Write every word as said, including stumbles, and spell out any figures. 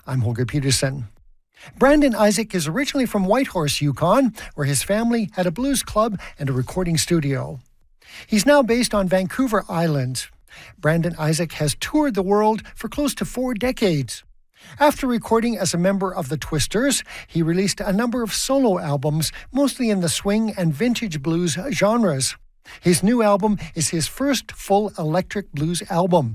I'm Holger Peterson. Brandon Isaac is originally from Whitehorse, Yukon, where his family had a blues club and a recording studio. He's now based on Vancouver Island. Brandon Isaac has toured the world for close to four decades. After recording as a member of the Twisters, he released a number of solo albums, mostly in the swing and vintage blues genres. His new album is his first full electric blues album.